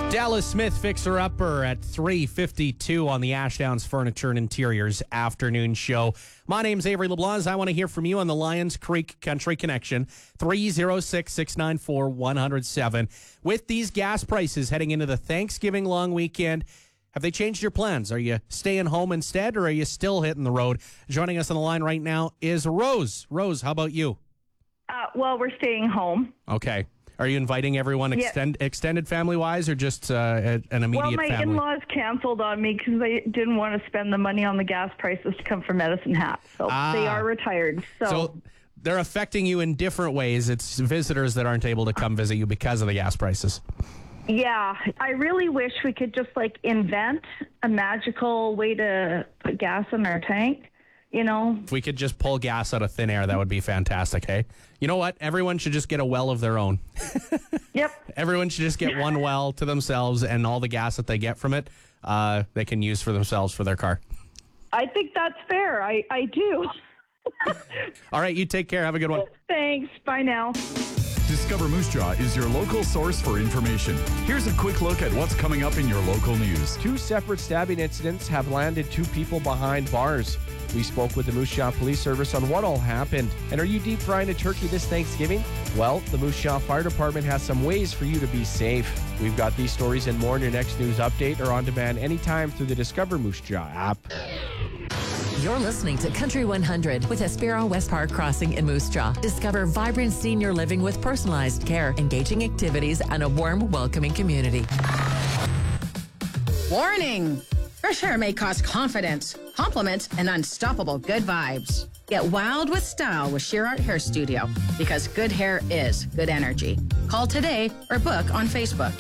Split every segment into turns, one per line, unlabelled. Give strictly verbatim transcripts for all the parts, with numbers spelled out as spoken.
Dallas Smith fixer-upper at three fifty-two on the Ashdowns Furniture and Interiors afternoon show. My name's Avery LeBlanc. I want to hear from you on the Lions Creek Country Connection, three oh six, six nine four, one oh seven. With these gas prices heading into the Thanksgiving long weekend, have they changed your plans? Are you staying home instead, or are you still hitting the road? Joining us on the line right now is Rose. Rose, how about you?
Uh, well, we're staying home.
Okay. Are you inviting everyone
Yeah.
extend, extended family-wise or just uh, an immediate
Well, my
family?
in-laws canceled on me because they didn't want to spend the money on the gas prices to come from Medicine Hat. So
Ah.
they are retired. So,
So they're affecting you in different ways. It's visitors that aren't able to come visit you because of the gas prices.
yeah, I really wish we could just like invent a magical way to put gas in our tank. You know,
If we could just pull gas out of thin air, that would be fantastic, hey? You know what? Everyone should just get a well of their own.
yep.
Everyone should just get one well to themselves, and all the gas that they get from it, uh, they can use for themselves for their car.
I think that's fair. I, I do.
All right, you take care. Have a good one.
Thanks. Bye now.
Discover Moose Jaw is your local source for information. Here's a quick look at what's coming up in your local news.
Two separate stabbing incidents have landed two people behind bars. We spoke with the Moose Jaw Police Service on what all happened. And are you deep frying a turkey this Thanksgiving? Well, the Moose Jaw Fire Department has some ways for you to be safe. We've got these stories and more in your next news update or on demand anytime through the Discover Moose Jaw app.
You're listening to Country one hundred with Espero West Park Crossing in Moose Jaw. Discover vibrant senior living with personalized care, engaging activities, and a warm, welcoming community.
Warning! Fresh hair may cause confidence, compliments, and unstoppable good vibes. Get wild with style with Sheer Art Hair Studio because good hair is good energy. Call today or book on Facebook.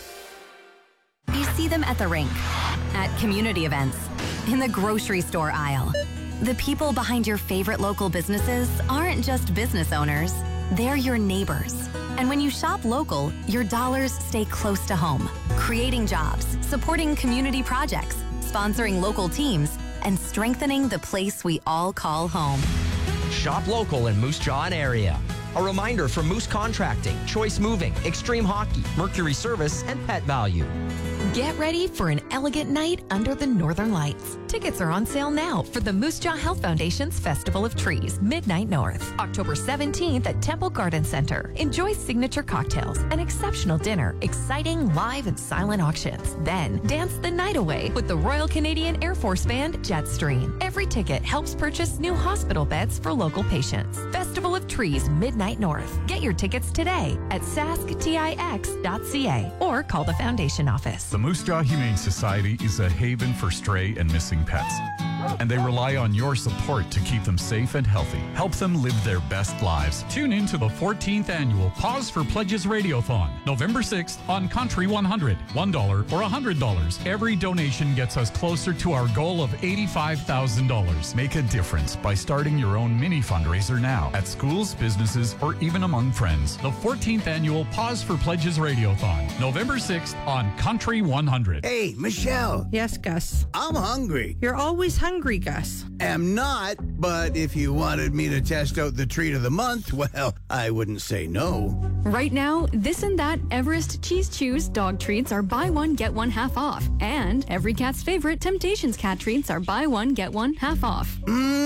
You see them at the rink, at community events, in the grocery store aisle. The people behind your favorite local businesses aren't just business owners, they're your neighbors. And when you shop local, your dollars stay close to home, creating jobs, supporting community projects, sponsoring local teams, and strengthening the place we all call home.
Shop local in Moose Jaw and area. A reminder from Moose Contracting, Choice Moving, Extreme Hockey, Mercury Service, and Pet Value.
Get ready for an elegant night under the Northern Lights. Tickets are on sale now for the Moose Jaw Health Foundation's Festival of Trees, Midnight North, October seventeenth at Temple Garden Center. Enjoy signature cocktails, an exceptional dinner, exciting live and silent auctions. Then dance the night away with the Royal Canadian Air Force Band Jetstream. Every ticket helps purchase new hospital beds for local patients. Festival of Trees, Midnight North. Get your tickets today at sask tix dot c a or call the foundation office.
The Moose Jaw Humane Society is a haven for stray and missing pets, and they rely on your support to keep them safe and healthy. Help them live their best lives. Tune in to the fourteenth annual Pause for Pledges Radiothon, November sixth on Country one hundred. one dollar or one hundred dollars. Every donation gets us closer to our goal of eighty-five thousand dollars. Make a difference by starting your own mini fundraiser now at schools, businesses, or even among friends. The fourteenth annual Pause for Pledges Radiothon, November sixth on Country one hundred.
Hey, Michelle.
Yes, Gus.
I'm hungry.
You're always hungry, Gus.
Am not, but if you wanted me to test out the treat of the month, well, I wouldn't say no.
Right now, This and That Everest Cheese Chews dog treats are buy one, get one half off. And every cat's favorite Temptations cat treats are buy one, get one half off.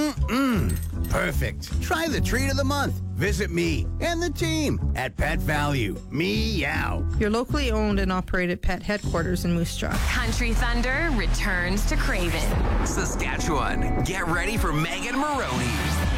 Mmm, perfect. Try the treat of the month. Visit me and the team at Pet Value. Meow.
Your locally owned and operated pet headquarters in Moose Jaw.
Country Thunder returns to Craven,
Saskatchewan. Get ready for Megan Maroney.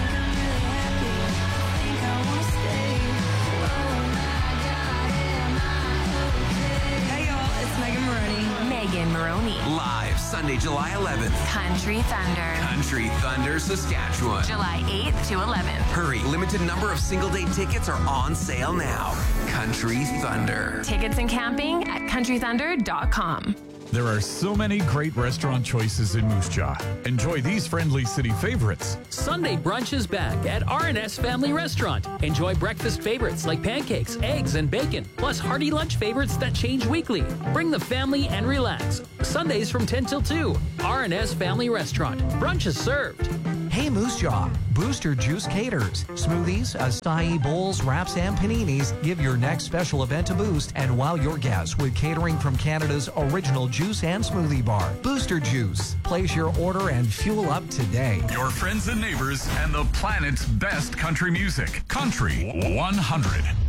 Megan Maroney.
Live Sunday, July eleventh.
Country Thunder.
Country Thunder, Saskatchewan.
July eighth to eleventh.
Hurry, limited number of single day tickets are on sale now. Country Thunder.
Tickets and camping at country thunder dot com.
There are so many great restaurant choices in Moose Jaw. Enjoy these friendly city favorites.
Sunday brunch is back at R and S Family Restaurant. Enjoy breakfast favorites like pancakes, eggs, and bacon, plus hearty lunch favorites that change weekly. Bring the family and relax. Sundays from ten till two. R and S Family Restaurant. Brunch is served.
Hey Moose Jaw, Booster Juice caters. Smoothies, acai bowls, wraps, and paninis. Give your next special event a boost and wow your guests with catering from Canada's original juice and smoothie bar. Booster Juice. Place your order and fuel up today.
Your friends and neighbors and the planet's best country music. Country one hundred.